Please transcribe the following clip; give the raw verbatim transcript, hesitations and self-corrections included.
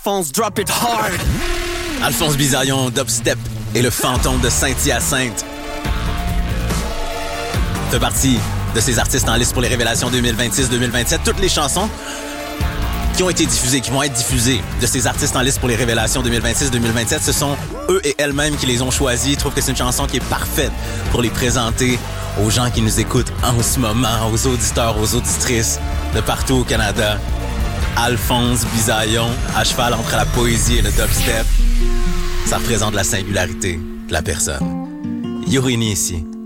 Alphonse, drop it hard! Alphonse Bisaillon, dubstep et le fantôme de Saint-Hyacinthe. Fait partie de ces artistes en liste pour les révélations deux mille vingt-six deux mille vingt-sept. Toutes les chansons qui ont été diffusées, qui vont être diffusées de ces artistes en liste pour les révélations deux mille vingt-six deux mille vingt-sept, ce sont eux et elles-mêmes qui les ont choisis. Je trouve que c'est une chanson qui est parfaite pour les présenter aux gens qui nous écoutent en ce moment, aux auditeurs, aux auditrices de partout au Canada. Alphonse Bisaillon, à cheval entre la poésie et le dubstep. Ça représente la singularité de la personne. Yorini ici.